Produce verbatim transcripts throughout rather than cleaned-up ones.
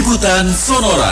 Liputan Sonora.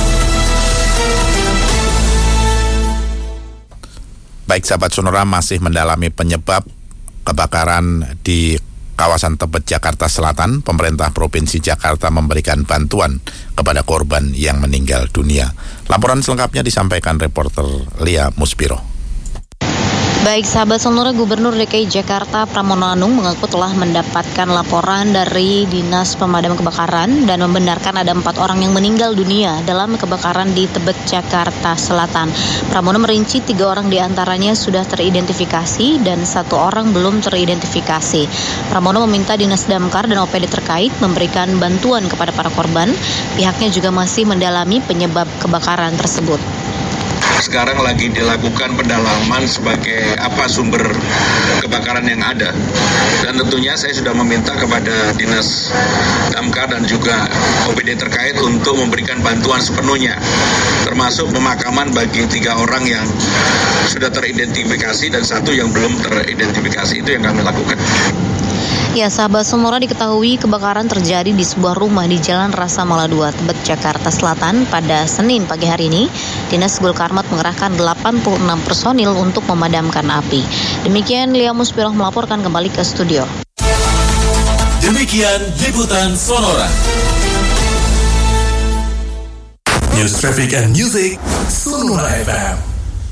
Baik sahabat Sonora, masih mendalami penyebab kebakaran di kawasan Tebet, Jakarta Selatan. Pemerintah Provinsi Jakarta memberikan bantuan kepada korban yang meninggal dunia. Laporan selengkapnya disampaikan reporter Lia Muspiro. Baik sahabat Sonora, Gubernur D K I Jakarta Pramono Anung mengaku telah mendapatkan laporan dari Dinas Pemadam Kebakaran dan membenarkan ada empat orang yang meninggal dunia dalam kebakaran di Tebet, Jakarta Selatan. Pramono merinci tiga orang diantaranya sudah teridentifikasi dan satu orang belum teridentifikasi. Pramono meminta Dinas Damkar dan O P D terkait memberikan bantuan kepada para korban. Pihaknya juga masih mendalami penyebab kebakaran tersebut. Sekarang lagi dilakukan pendalaman sebagai apa sumber kebakaran yang ada, dan tentunya saya sudah meminta kepada Dinas Damkar dan juga O P D terkait untuk memberikan bantuan sepenuhnya, termasuk pemakaman bagi tiga orang yang sudah teridentifikasi dan satu yang belum teridentifikasi. Itu yang kami lakukan. Ya, sahabat Sonora, diketahui kebakaran terjadi di sebuah rumah di Jalan Rasa Mala dua, Tebet, Jakarta Selatan pada Senin pagi hari ini. Dinas Gulkarmat mengerahkan delapan puluh enam personil untuk memadamkan api. Demikian Lia Muspiro melaporkan kembali ke studio. Demikian Liputan Sonora. News, Traffic, and Music Sonora F M.